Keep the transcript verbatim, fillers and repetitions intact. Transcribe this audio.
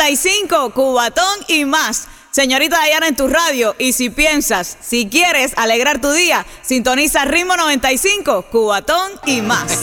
noventa y cinco, Cubatón y más. Señorita Dayana en tu radio, y si piensas, si quieres alegrar tu día, sintoniza Ritmo noventa y cinco, Cubatón y más.